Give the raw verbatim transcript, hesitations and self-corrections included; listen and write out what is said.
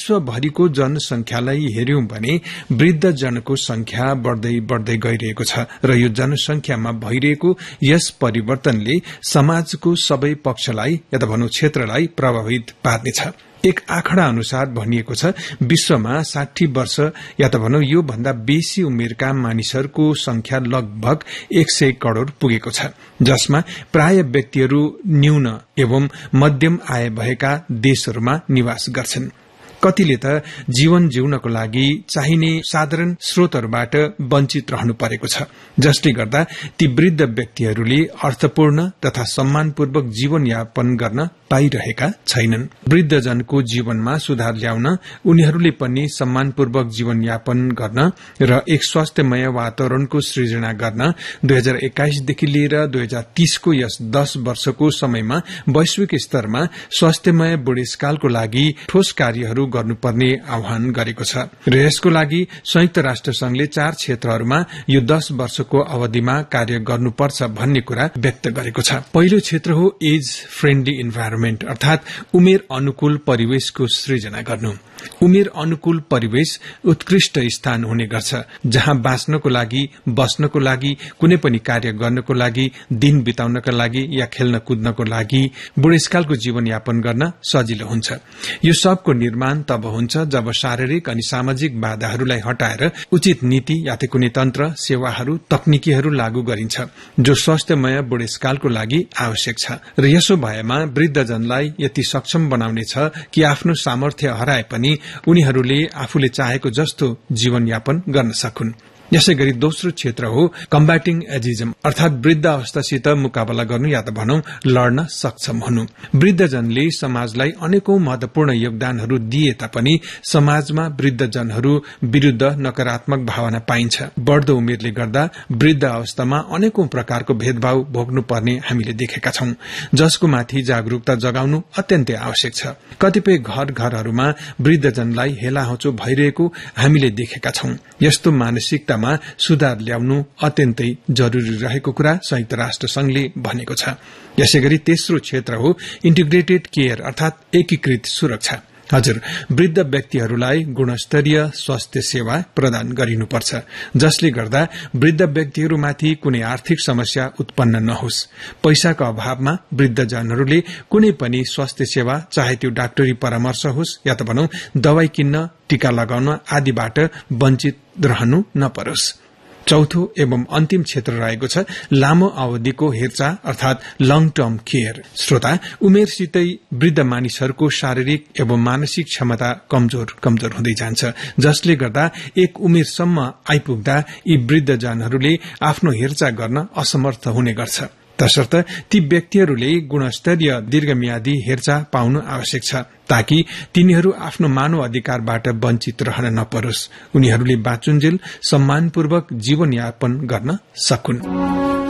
विश्वभरिको जनसंख्यालाई हेर्यौं भने वृद्ध जनको संख्या बढ़दै बढ़दै गइरहेको छ र यो जनसंख्यामा भइरहेको यस परिवर्तनले समाजको सबै पक्षलाई या त भनौं क्षेत्रलाई प्रभावित पार्नेछ। एक आँकडा अनुसार भनिएको छ विश्वमा साठी वर्ष या त भनौं यो भन्दा बेसी उमेरका मानिसहरूको संख्या लगभग एक सय करोड़ पुगेको छ, जसमा प्राय व्यक्तिहरू न्यून एवं मध्यम आय भएका देशहरूमा निवास गर्छन्। कतिले त जीवन जिउनको लागि चाहिने साधारण स्रोतहरूबाट वञ्चित रहनु परेको छ, जसले गर्दा ती वृद्ध व्यक्तिहरूले अर्थपूर्ण तथा सम्मानपूर्वक जीवनयापन गर्न पाइरहेका छैनन्। वृद्धजनको जीवनमा सुधार ल्याउन उनीहरूले पनि सम्मानपूर्वक जीवनयापन गर्न र एक स्वास्थ्यमय वातावरणको सृजना गर्न दुई हजार एक्काइसदेखि लिएर दुई हजार तीसको यस दश वर्षको समयमा वैश्विक स्तरमा स्वास्थ्यमय बुढेसकालको लागि ठोस कार्यहरू गर्नुपर्ने आह्वान गरेको छ र यसको लागि संयुक्त राष्ट्र संघले चार क्षेत्रहरूमा यो दश वर्षको अवधिमा कार्य गर्नुपर्छ भन्ने कुरा व्यक्त गरेको छ। पहिलो क्षेत्र हो एज फ्रेन्डली इन्भाइरोमेन्ट, अर्थात उमेर अनुकूल परिवेशको सृजना गर्नु। उमेर अनुकूल परिवेश उत्कृष्ट स्थान हुने गर्छ जहाँ बाँच्नको लागि, बस्नको लागि, कुनै पनि कार्य गर्नको लागि, दिन बिताउनका लागि या खेल्न कुद्नको लागि बुढेसकालको जीवनयापन गर्न सजिलो हुन्छ। यो सबको निर्माण तब हुन्छ जब शारीरिक अनि सामाजिक बाधाहरूलाई हटाएर उचित नीति या त कुनै तन्त्र, सेवाहरू, तकनिकीहरू लागू गरिन्छ जो स्वास्थ्यमय बुढेसकालको लागि आवश्यक छ र यसो भएमा वृद्धजनलाई यति सक्षम बनाउनेछ कि आफ्नो सामर्थ्य हराए पनि उनीहरूले आफूले चाहेको जस्तो जीवनयापन गर्न सकुन्। यसैगरी दोस्रो क्षेत्र हो कम्ब्याटिङ एजिजम, अर्थात वृद्ध अवस्थासित मुकाबला गर्नु या त भनौं लड्न सक्षम हुनु। वृद्धजनले समाजलाई अनेकौं महत्वपूर्ण योगदानहरू दिए तापनि समाजमा वृद्धजनहरू विरूद्ध नकारात्मक भावना पाइन्छ। बढ़दो उमेरले गर्दा वृद्ध अवस्थामा अनेकौं प्रकारको भेदभाव भोग्नु पर्ने हामीले देखेका छौं, जसको माथि जागरूकता जगाउनु अत्यन्तै आवश्यक छ। कतिपय घर घरहरूमा वृद्धजनलाई हेलाहोचो भइरहेको हामीले देखेका छौं। यस्तो मानसिकता सुधार ल्याउनु अत्यन्तै जरूरी रहेको कुरा संयुक्त राष्ट्र संघले भनेको छ। यसैगरी तेस्रो क्षेत्र हो इन्टिग्रेटेड केयर, अर्थात एकीकृत सुरक्षा। हजुर, वृद्ध व्यक्तिहरूलाई गुणस्तरीय स्वास्थ्य सेवा प्रदान गरिनुपर्छ, जसले गर्दा वृद्ध व्यक्तिहरूमाथि कुनै आर्थिक समस्या उत्पन्न नहोस्। पैसाको अभावमा वृद्धजनहरूले कुनै पनि स्वास्थ्य सेवा, चाहे त्यो डाक्टरी परामर्श होस् या त भनौं दवाई किन्न, टीका लगाउन आदिबाट वञ्चित रहनु नपरोस्। चौथो एवं अन्तिम क्षेत्र रहेको छ लामो अवधिको हेरचाह, अर्थात लङ टर्म केयर। श्रोता, उमेरसितै वृद्ध मानिसहरूको शारीरिक एवं मानसिक क्षमता कमजोर कमजोर हुँदै जान्छ, जसले गर्दा एक उमेरसम्म आइपुग्दा यी वृद्धजनहरूले आफ्नो हेरचाह गर्न असमर्थ हुने गर्छ। तसर्थ ती व्यक्तिहरूले गुणस्तरीय दीर्घम्यादी हेरचाह पाउनु आवश्यक छ ताकि तिनीहरू आफ्नो मानव अधिकारबाट वञ्चित रहन नपरोस्, उनीहरूले बाँचुन्जेल सम्मानपूर्वक जीवनयापन गर्न सकुन्।